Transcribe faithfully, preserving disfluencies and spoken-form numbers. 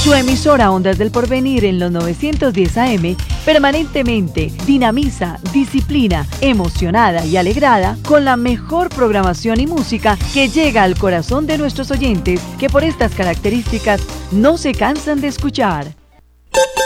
Su emisora Ondas del Porvenir en los novecientos diez A M permanentemente dinamiza, disciplina, emocionada y alegrada con la mejor programación y música que llega al corazón de nuestros oyentes que por estas características no se cansan de escuchar.